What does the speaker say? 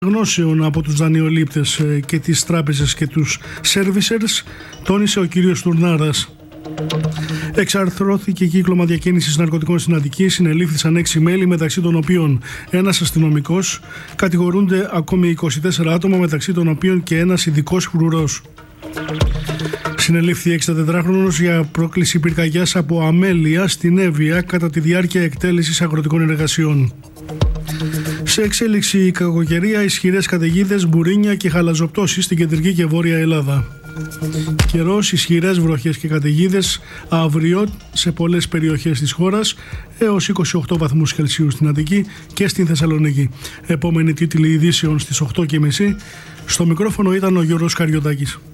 γνώσεων από τους δανειολήπτες και τις τράπεζες και τους servicers, τόνισε ο κύριος Τουρνάρας. Εξαρθρώθηκε κύκλωμα διακίνησης ναρκωτικών στην Αττική, συνελήφθησαν 6 μέλη, μεταξύ των οποίων ένας αστυνομικός. Κατηγορούνται ακόμη 24 άτομα, μεταξύ των οποίων και ένας ειδικός φρουρός. Συνελήφθη 64χρονος για πρόκληση πυρκαγιάς από αμέλεια στην Εύβοια κατά τη διάρκεια εκτέλεσης αγροτικών εργασιών. Σε εξέλιξη η κακοκαιρία, ισχυρές καταιγίδες, μπουρίνια και χαλαζοπτώσεις στην κεντρική και βόρεια Ελλάδα. Καιρός, ισχυρές βροχές και καταιγίδες αύριο σε πολλές περιοχές της χώρας, έως 28 βαθμούς Κελσίου στην Αττική και στην Θεσσαλονίκη. Επόμενη τίτλοι ειδήσεων στις 8:30. Στο μικρόφωνο ήταν ο Γιώργος Καριωτάκης.